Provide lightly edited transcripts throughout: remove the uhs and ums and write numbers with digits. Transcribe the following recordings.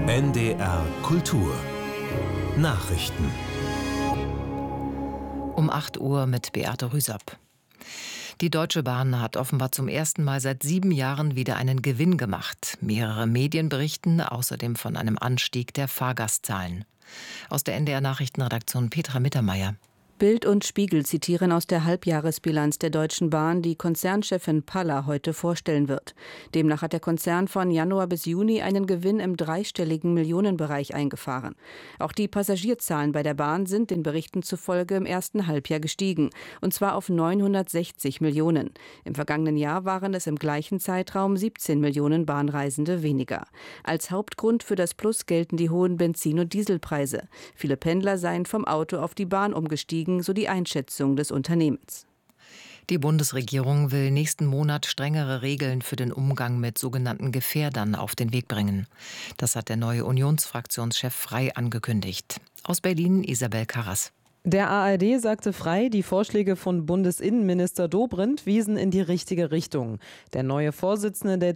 NDR Kultur Nachrichten Um 8 Uhr mit Beate Rüsap. Die Deutsche Bahn hat offenbar zum ersten Mal seit 7 Jahren wieder einen Gewinn gemacht. Mehrere Medien berichten außerdem von einem Anstieg der Fahrgastzahlen. Aus der NDR Nachrichtenredaktion Petra Mittermeier. Bild und Spiegel zitieren aus der Halbjahresbilanz der Deutschen Bahn, die Konzernchefin Paller heute vorstellen wird. Demnach hat der Konzern von Januar bis Juni einen Gewinn im dreistelligen Millionenbereich eingefahren. Auch die Passagierzahlen bei der Bahn sind den Berichten zufolge im ersten Halbjahr gestiegen, und zwar auf 960 Millionen. Im vergangenen Jahr waren es im gleichen Zeitraum 17 Millionen Bahnreisende weniger. Als Hauptgrund für das Plus gelten die hohen Benzin- und Dieselpreise. Viele Pendler seien vom Auto auf die Bahn umgestiegen, so die Einschätzung des Unternehmens. Die Bundesregierung will nächsten Monat strengere Regeln für den Umgang mit sogenannten Gefährdern auf den Weg bringen. Das hat der neue Unionsfraktionschef Frey angekündigt. Aus Berlin Isabel Karras. Der ARD sagte Frey, die Vorschläge von Bundesinnenminister Dobrindt wiesen in die richtige Richtung. Der neue Vorsitzende der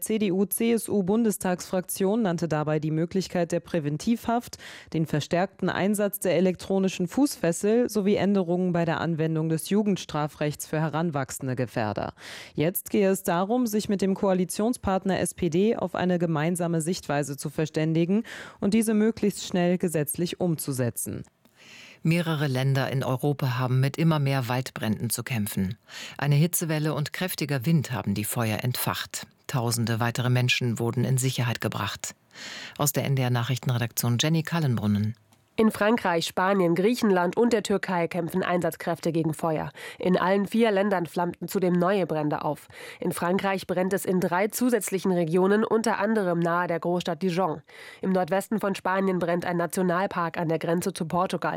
CDU-CSU-Bundestagsfraktion nannte dabei die Möglichkeit der Präventivhaft, den verstärkten Einsatz der elektronischen Fußfessel sowie Änderungen bei der Anwendung des Jugendstrafrechts für heranwachsende Gefährder. Jetzt gehe es darum, sich mit dem Koalitionspartner SPD auf eine gemeinsame Sichtweise zu verständigen und diese möglichst schnell gesetzlich umzusetzen. Mehrere Länder in Europa haben mit immer mehr Waldbränden zu kämpfen. Eine Hitzewelle und kräftiger Wind haben die Feuer entfacht. Tausende weitere Menschen wurden in Sicherheit gebracht. Aus der NDR Nachrichtenredaktion Jenny Kallenbrunnen. In Frankreich, Spanien, Griechenland und der Türkei kämpfen Einsatzkräfte gegen Feuer. In allen 4 Ländern flammten zudem neue Brände auf. In Frankreich brennt es in 3 zusätzlichen Regionen, unter anderem nahe der Großstadt Dijon. Im Nordwesten von Spanien brennt ein Nationalpark an der Grenze zu Portugal.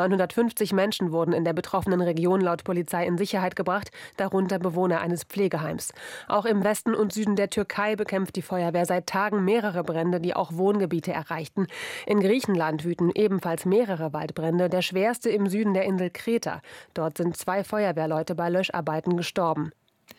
950 Menschen wurden in der betroffenen Region laut Polizei in Sicherheit gebracht, darunter Bewohner eines Pflegeheims. Auch im Westen und Süden der Türkei bekämpft die Feuerwehr seit Tagen mehrere Brände, die auch Wohngebiete erreichten. In Griechenland wüten ebenfalls mehrere Waldbrände, der schwerste im Süden der Insel Kreta. Dort sind 2 Feuerwehrleute bei Löscharbeiten gestorben.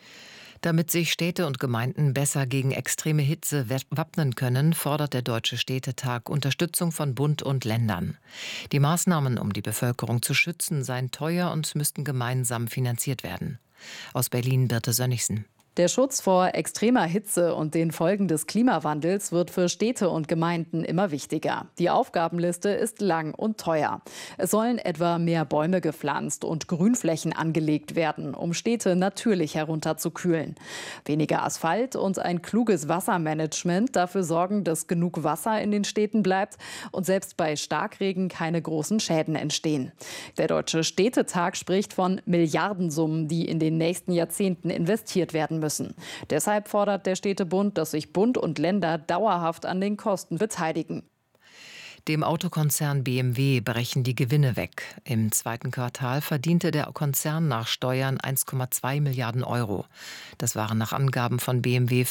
Damit sich Städte und Gemeinden besser gegen extreme Hitze wappnen können, fordert der Deutsche Städtetag Unterstützung von Bund und Ländern. Die Maßnahmen, um die Bevölkerung zu schützen, seien teuer und müssten gemeinsam finanziert werden. Aus Berlin Birte Sönnigsen. Der Schutz vor extremer Hitze und den Folgen des Klimawandels wird für Städte und Gemeinden immer wichtiger. Die Aufgabenliste ist lang und teuer. Es sollen etwa mehr Bäume gepflanzt und Grünflächen angelegt werden, um Städte natürlich herunterzukühlen. Weniger Asphalt und ein kluges Wassermanagement dafür sorgen, dass genug Wasser in den Städten bleibt und selbst bei Starkregen keine großen Schäden entstehen. Der Deutsche Städtetag spricht von Milliardensummen, die in den nächsten Jahrzehnten investiert werden müssen. Deshalb fordert der Städtebund, dass sich Bund und Länder dauerhaft an den Kosten beteiligen. Dem Autokonzern BMW brechen die Gewinne weg. Im 2. Quartal verdiente der Konzern nach Steuern 1,2 Milliarden Euro. Das waren nach Angaben von BMW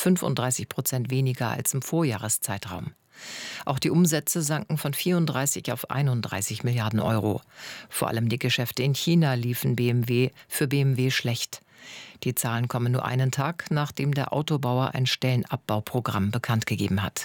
35% weniger als im Vorjahreszeitraum. Auch die Umsätze sanken von 34 auf 31 Milliarden Euro. Vor allem die Geschäfte in China liefen für BMW schlecht. Die Zahlen kommen nur einen Tag, nachdem der Autobauer ein Stellenabbauprogramm bekannt gegeben hat.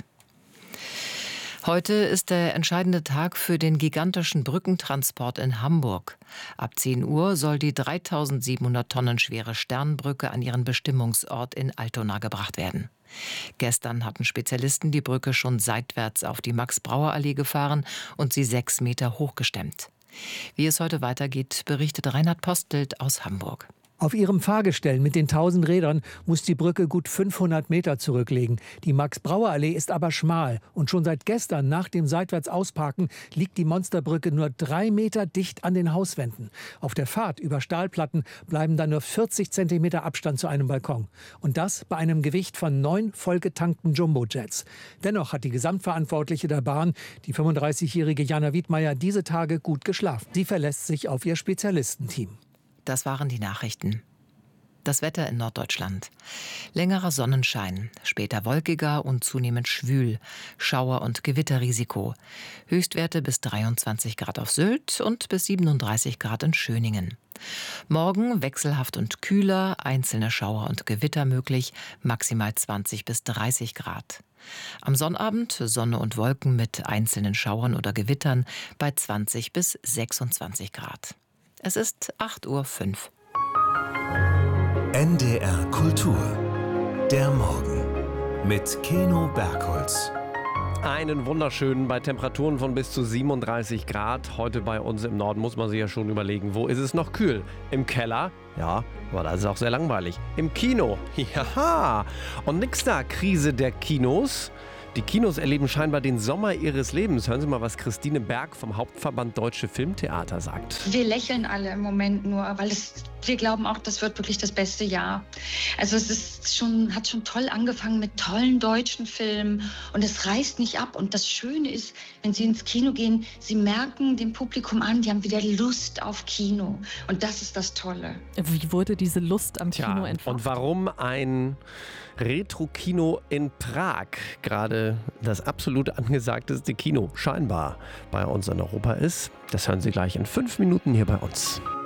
Heute ist der entscheidende Tag für den gigantischen Brückentransport in Hamburg. Ab 10 Uhr soll die 3700 Tonnen schwere Sternbrücke an ihren Bestimmungsort in Altona gebracht werden. Gestern hatten Spezialisten die Brücke schon seitwärts auf die Max-Brauer-Allee gefahren und sie 6 Meter hochgestemmt. Wie es heute weitergeht, berichtet Reinhard Postelt aus Hamburg. Auf ihrem Fahrgestell mit den 1000 Rädern muss die Brücke gut 500 Meter zurücklegen. Die Max-Brauer-Allee ist aber schmal und schon seit gestern nach dem Seitwärtsausparken liegt die Monsterbrücke nur 3 Meter dicht an den Hauswänden. Auf der Fahrt über Stahlplatten bleiben dann nur 40 Zentimeter Abstand zu einem Balkon. Und das bei einem Gewicht von 9 vollgetankten Jumbojets. Dennoch hat die Gesamtverantwortliche der Bahn, die 35-jährige Jana Wiedmeier, diese Tage gut geschlafen. Sie verlässt sich auf ihr Spezialistenteam. Das waren die Nachrichten. Das Wetter in Norddeutschland. Längerer Sonnenschein, später wolkiger und zunehmend schwül. Schauer- und Gewitterrisiko. Höchstwerte bis 23 Grad auf Sylt und bis 37 Grad in Schöningen. Morgen wechselhaft und kühler, einzelne Schauer und Gewitter möglich, maximal 20 bis 30 Grad. Am Sonnabend Sonne und Wolken mit einzelnen Schauern oder Gewittern bei 20 bis 26 Grad. Es ist 8:05 Uhr. NDR Kultur. Der Morgen. Mit Keno Bergholz. Einen wunderschönen bei Temperaturen von bis zu 37 Grad. Heute bei uns im Norden muss man sich ja schon überlegen, wo ist es noch kühl? Im Keller? Ja, aber das ist auch sehr langweilig. Im Kino? Ja. Und nix da, Krise der Kinos. Die Kinos erleben scheinbar den Sommer ihres Lebens. Hören Sie mal, was Christine Berg vom Hauptverband Deutsche Filmtheater sagt. Wir lächeln alle im Moment nur, weil wir glauben auch, das wird wirklich das beste Jahr. Also es hat schon toll angefangen mit tollen deutschen Filmen und es reißt nicht ab. Und das Schöne ist, wenn Sie ins Kino gehen, Sie merken dem Publikum an, die haben wieder Lust auf Kino. Und das ist das Tolle. Wie wurde diese Lust am Kino entfacht? Und warum ein Retro-Kino in Prag gerade das absolut angesagteste Kino scheinbar bei uns in Europa ist, das hören Sie gleich in 5 Minuten hier bei uns.